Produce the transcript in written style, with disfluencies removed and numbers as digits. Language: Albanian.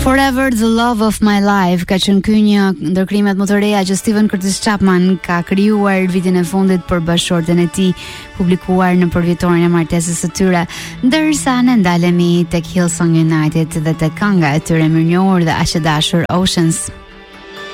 Forever the Love of My Life ka qenë ky një ndërkrimet më të reja që Stephen Curtis Chapman ka krijuar vitin e fundit për bashkëshorten e tij, publikuar në përvjetorin e martesës së tyre, ndërsa ne ndalemi tek Hillsong United dhe tek kënga e tyre mirënjohur dhe aq e dashur Oceans.